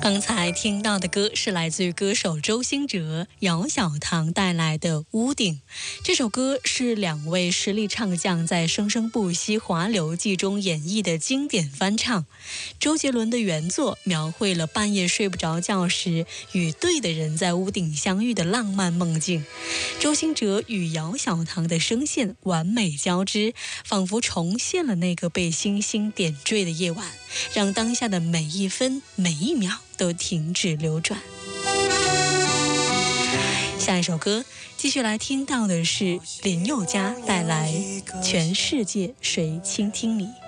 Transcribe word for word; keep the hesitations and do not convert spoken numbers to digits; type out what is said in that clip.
刚才听到的歌是来自于歌手周兴哲、姚小棠带来的《屋顶》。这首歌是两位实力唱将在《生生不息华流记》中演绎的经典翻唱。周杰伦的原作描绘了半夜睡不着觉时与对的人在屋顶相遇的浪漫梦境。周兴哲与姚小棠的声线完美交织，仿佛重现了那个被星星点缀的夜晚，让当下的每一分每一秒都停止流转。下一首歌继续来听到的是林宥嘉带来《全世界谁倾听你》。